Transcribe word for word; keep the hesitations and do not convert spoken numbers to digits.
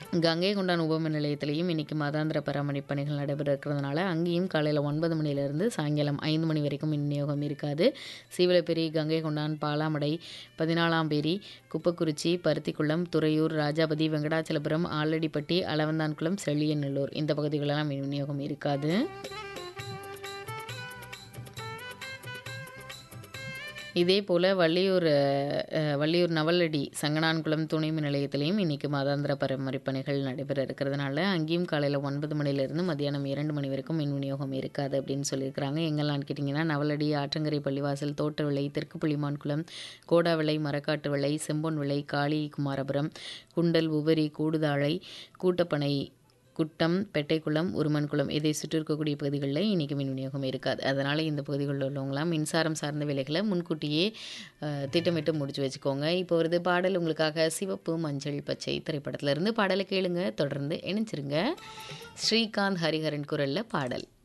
கங்கை கொண்டான் உபமின் நிலையத்திலையும் இன்றைக்கி மாதாந்திர பராமரிப்பு பணிகள் நடைபெற இருக்கிறதுனால அங்கேயும் காலையில் ஒன்பது மணிலேருந்து சாயங்காலம் ஐந்து மணி வரைக்கும் மின் விநியோகம் இருக்காது. சீவலப்பேரி, கங்கை கொண்டான், பாலாமடை, பதினாலாம்பேரி, குப்பக்குறிச்சி, பருத்திக்குளம், துறையூர், ராஜாபதி, வெங்கடாச்சலபுரம், ஆலடிப்பட்டி, அளவந்தான்குளம், செள்ளியநல்லூர் இந்த பகுதிகளெல்லாம் மின் விநியோகம் இருக்காது. இதே போல் வள்ளியூர் அஹ், வள்ளியூர் நவலடி சங்கனான்குளம் துணை மின் நிலையத்திலையும் இன்றைக்கி மாதாந்திர பராமரிப்பு பணிகள் நடைபெற இருக்கிறதுனால அங்கேயும் காலையில் ஒன்பது மணிலேருந்து மதியானம் இரண்டு மணி வரைக்கும் மின் விநியோகம் இருக்காது அப்படின்னு சொல்லியிருக்கிறாங்க. எங்கெல்லாம் கேட்டிங்கன்னா நவலடி, ஆற்றங்கரை பள்ளிவாசல், தோட்டவிளை, தெற்கு புலிமான்குளம், கோடாவிளை, மரக்காட்டு விளை, செம்பொன் விளை, காளி குமாரபுரம், குண்டல், உபரி, கூடுதாழை, கூட்டப்பனை, குட்டம், பெட்டைக்குளம், உருமன்குளம் இதை சுற்றி இருக்கக்கூடிய பகுதிகளில் இன்றைக்கி மின் விநியோகம் இருக்காது. அதனால் இந்த பகுதிகளில் உள்ளவங்களாம் மின்சாரம் சார்ந்த வேலைகளை முன்கூட்டியே அஹ், திட்டமிட்டு முடிச்சு வச்சுக்கோங்க. இப்போ வருது பாடல் உங்களுக்காக சிவப்பு மஞ்சள் பச்சை திரைப்படத்திலிருந்து பாடலை கேளுங்க. தொடர்ந்து இணைஞ்சிருங்க. ஸ்ரீகாந்த் ஹரிஹரன் குரலில் பாடல்.